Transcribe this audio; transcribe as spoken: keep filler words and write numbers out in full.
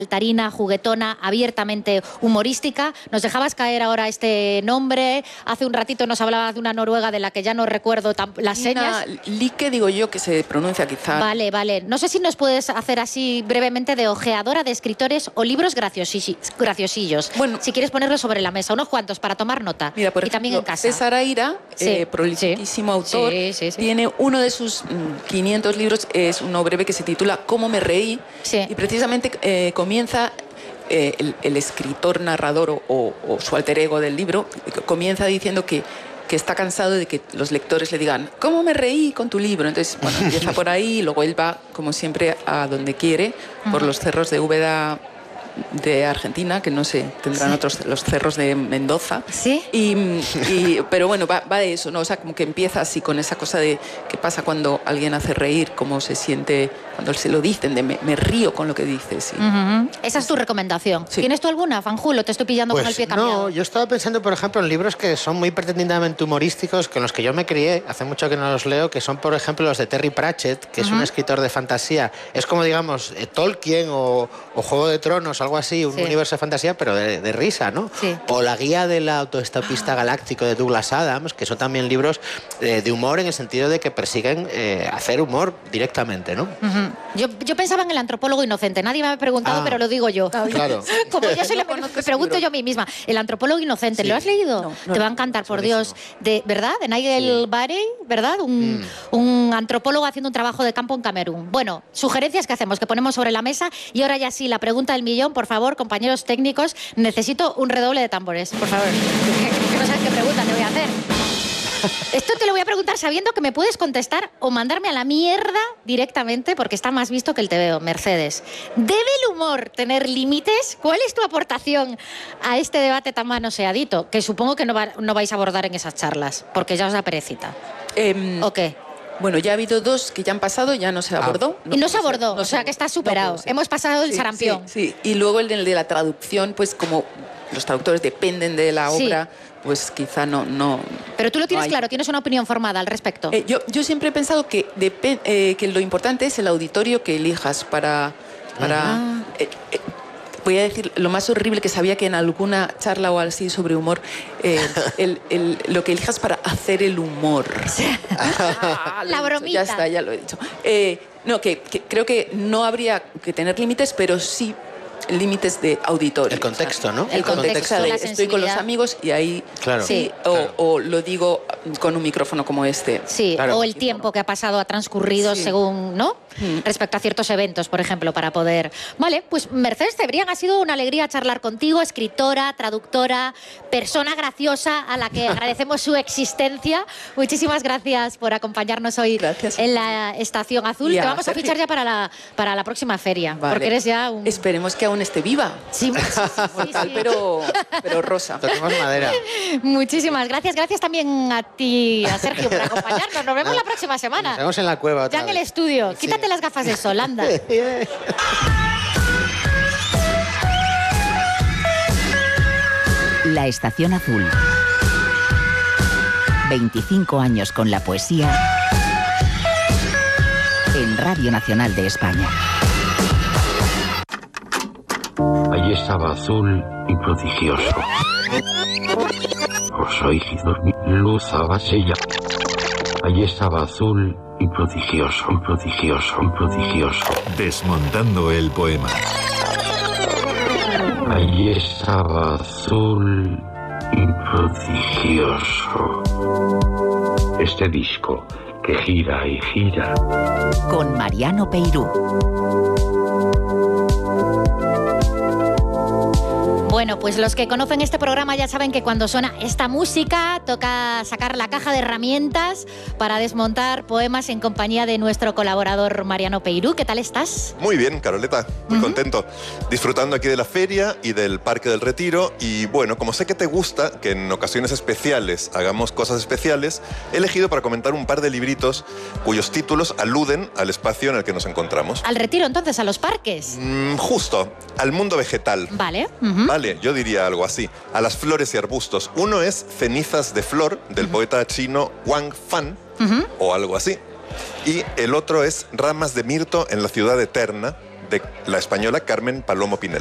saltarina, juguetona, abiertamente humorística. Nos dejabas caer ahora este nombre. Hace un ratito nos hablabas de una noruega de la que ya no recuerdo las señas. Like, digo yo, que se pronuncia quizá. Vale, vale. No sé si nos puedes hacer así brevemente de ojeadora de escritores o libros graciosillos. Bueno, si quieres ponerlos sobre la mesa, unos cuantos para tomar nota. Mira, por y ejemplo, también en casa. César Aira, sí, eh, prolifiquísimo sí. autor, sí, sí, sí. tiene uno de sus mm, quinientos libros, es uno breve que se titula ¿Cómo me reí? Sí. Y precisamente eh, comienza eh, el, el escritor, narrador o, o, o su alter ego del libro, comienza diciendo que que está cansado de que los lectores le digan ¿cómo me reí con tu libro? Entonces, bueno, empieza por ahí y luego él va, como siempre, a donde quiere, por los cerros de Úbeda de Argentina, que no sé, tendrán sí. otros, los cerros de Mendoza. ¿Sí? Y, y, pero bueno, va, va de eso, ¿no? O sea, como que empieza así con esa cosa de qué pasa cuando alguien hace reír, cómo se siente cuando se lo dicen, de me, me río con lo que dices. Y... Uh-huh. Esa es tu recomendación. Sí. ¿Tienes tú alguna, Fanjulo? Te estoy pillando pues con el pie cambiado. No, yo estaba pensando, por ejemplo, en libros que son muy pretendidamente humorísticos, con los que yo me crié, hace mucho que no los leo, que son, por ejemplo, los de Terry Pratchett, que uh-huh. es un escritor de fantasía. Es como, digamos, eh, Tolkien o, o Juego de Tronos, algo así, un sí. universo de fantasía, pero de, de risa, ¿no? Sí. O La guía del autoestopista ah. galáctico de Douglas Adams, que son también libros eh, de humor en el sentido de que persiguen eh, hacer humor directamente, ¿no? Uh-huh. Yo, yo pensaba en El antropólogo inocente. Nadie me ha preguntado, ah. pero lo digo yo. Claro. Como yo soy la me, me pregunto yo a mí misma. El antropólogo inocente, sí. ¿lo has leído? No, no, Te va a encantar, por Dios. De, ¿Verdad? De Nigel sí. Barey, ¿verdad? Un, mm. un antropólogo haciendo un trabajo de campo en Camerún. Bueno, sugerencias que hacemos, que ponemos sobre la mesa. Y ahora ya sí, la pregunta del millón, por favor, compañeros técnicos, necesito un redoble de tambores, por favor. Que, que no sabes qué pregunta te voy a hacer. Esto te lo voy a preguntar sabiendo que me puedes contestar o mandarme a la mierda directamente porque está más visto que el tebeo. Mercedes, ¿debe el humor tener límites? ¿Cuál es tu aportación a este debate tan manoseadito? Que supongo que no, va, no vais a abordar en esas charlas, porque ya os da perecita. Eh, ¿O qué? Bueno, ya ha habido dos que ya han pasado, ya no se abordó. Ah. No y no se abordó, no o sea que está superado. No Hemos pasado el sí, sarampión. Sí, sí, y luego el de la traducción, pues como los traductores dependen de la obra... Sí. Pues quizá no, no... Pero tú lo tienes no claro, tienes una opinión formada al respecto. Eh, yo, yo siempre he pensado que, depend, eh, que lo importante es el auditorio que elijas para... para ah. eh, eh, voy a decir lo más horrible que sabía que en alguna charla o así sobre humor, eh, el, el, lo que elijas para hacer el humor. ah, la bromita. Ya está, ya lo he dicho. Eh, no, que, que creo que no habría que tener límites, pero sí... límites de auditorio. El contexto, ¿no? El, el contexto, contexto de estoy con los amigos y ahí claro. sí, o, claro. o lo digo con un micrófono como este. Sí, claro. o el tiempo que ha pasado, ha transcurrido sí. según, ¿no? Mm. Respecto a ciertos eventos, por ejemplo, para poder... Vale, pues Mercedes Cebrián, ha sido una alegría charlar contigo, escritora, traductora, persona graciosa a la que agradecemos su existencia. Muchísimas gracias por acompañarnos hoy gracias. en la Estación Azul. Te vamos a fichar ya para la, para la próxima feria, vale. porque eres ya un... Esperemos que aún esté viva. Sí, sí, sí, sí, sí. Pero, pero rosa. Toquemos madera. Muchísimas gracias. Gracias también a ti, a Sergio, por acompañarnos. Nos vemos la próxima semana. Nos vemos en la cueva otra Ya en vez. el estudio. Sí. Quítate las gafas de sol, anda. La Estación Azul. veinticinco años con la poesía en Radio Nacional de España. Allí estaba azul y prodigioso. Os oí dormir, luz abasella. Allí estaba azul y prodigioso, prodigioso, prodigioso. Desmontando el poema. Allí estaba azul y prodigioso. Este disco que gira y gira. Con Mariano Peirú. Bueno, pues los que conocen este programa ya saben que cuando suena esta música toca sacar la caja de herramientas para desmontar poemas en compañía de nuestro colaborador Mariano Peirú. ¿Qué tal estás? Muy bien, Caroleta, muy uh-huh. contento. Disfrutando aquí de la feria y del Parque del Retiro. Y bueno, como sé que te gusta que en ocasiones especiales hagamos cosas especiales, he elegido para comentar un par de libritos cuyos títulos aluden al espacio en el que nos encontramos. ¿Al Retiro entonces? ¿A los parques? Mm, justo, al mundo vegetal. Vale. Uh-huh. Vale. Yo diría algo así, a las flores y arbustos. Uno es Cenizas de Flor, del uh-huh. poeta chino Wang Fan, uh-huh. o algo así. Y el otro es Ramas de Mirto en la Ciudad Eterna, de la española Carmen Palomo Pinel.